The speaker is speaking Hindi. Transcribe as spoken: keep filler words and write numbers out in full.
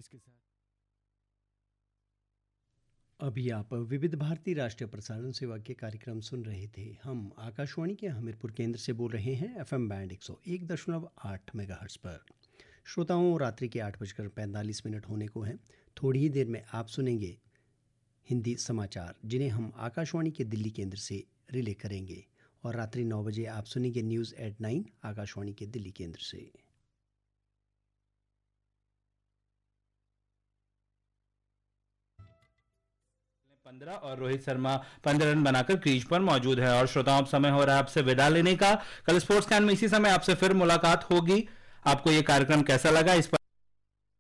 इसके साथ अभी आप विविध भारती राष्ट्रीय प्रसारण सेवा के कार्यक्रम सुन रहे थे। हम आकाशवाणी के हमीरपुर केंद्र से बोल रहे हैं एफएम बैंड एक सौ एक दशमलव आठ मेगाहर्ट्ज पर। श्रोताओं, रात्रि के आठ बजकर पैंतालीस मिनट होने को हैं। थोड़ी ही देर में आप सुनेंगे हिंदी समाचार, जिन्हें हम आकाशवाणी के दिल्ली केंद्र से रिले करेंगे। और रात्रि नौ बजे आप सुनेंगे न्यूज़ एट नाइन आकाशवाणी के दिल्ली केंद्र से। पंद्रह और रोहित शर्मा पंद्रह रन बनाकर क्रीज पर मौजूद है। और श्रोताओं, अब समय हो रहा है आपसे विदा लेने का। कल स्पोर्ट्स कैन में इसी समय आपसे फिर मुलाकात होगी। आपको ये कार्यक्रम कैसा लगा, इस पर